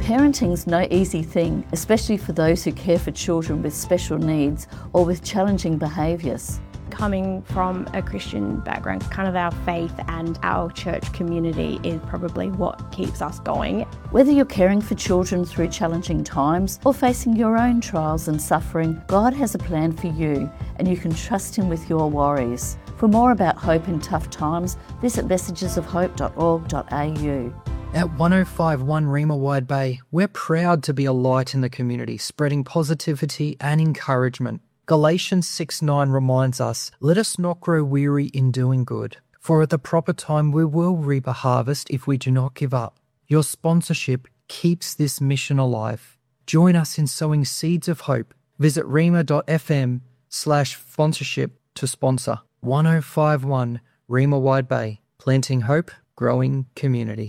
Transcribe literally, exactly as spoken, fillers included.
Parenting's no easy thing, especially for those who care for children with special needs or with challenging behaviours. Coming from a Christian background, kind of our faith and our church community is probably what keeps us going. Whether you're caring for children through challenging times or facing your own trials and suffering, God has a plan for you and you can trust Him with your worries. For more about hope in tough times, visit messages of hope dot org dot a u. At one oh five one Rima Wide Bay, we're proud to be a light in the community, spreading positivity and encouragement. Galatians six nine reminds us, let us not grow weary in doing good, for at the proper time we will reap a harvest if we do not give up. Your sponsorship keeps this mission alive. Join us in sowing seeds of hope. Visit rima dot f m slash sponsorship to sponsor. one oh five one Rima Wide Bay, planting hope, growing community.